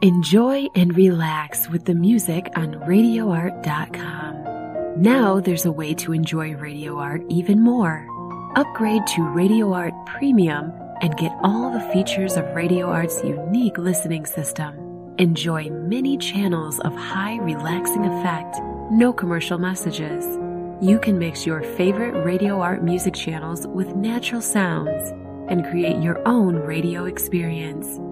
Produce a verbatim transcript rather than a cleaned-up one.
Enjoy and relax with the music on radio art dot com. Now there's a way to enjoy Radio Art even more. Upgrade to Radio Art Premium and get all the features of Radio Art's unique listening system. Enjoy many channels of high relaxing effect, no commercial messages. You can mix your favorite Radio Art music channels with natural sounds and create your own radio experience.